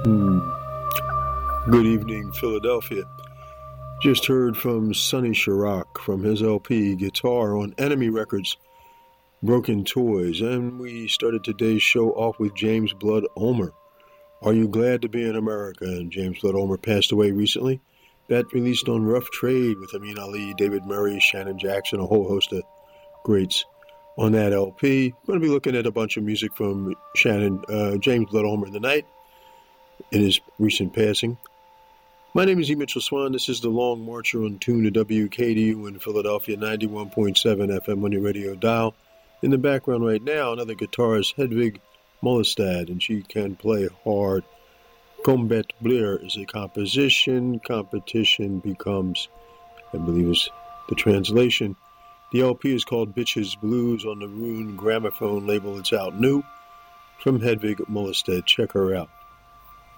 Good evening, Philadelphia. Just heard from Sonny Chirac from his LP Guitar on Enemy Records, Broken Toys, and we started today's show off with James Blood Ulmer. Are You Glad to Be in America? And James Blood Ulmer passed away recently. That released on Rough Trade with Amin Ali, David Murray, Shannon Jackson, a whole host of greats on that LP. We're going to be looking at a bunch of music from James Blood Ulmer tonight in his recent passing. My name is E. Mitchell Swan. This is the Long Marcher on tune to WKDU in Philadelphia, 91.7 FM on your radio dial. In the background right now, another guitarist, Hedvig Mollestad, and she can play hard. Combat Blair is a composition. Competition becomes, I believe is the translation. The LP is called Bitches Blues on the Rune Gramophone label. It's out new from Hedvig Mollestad. Check her out.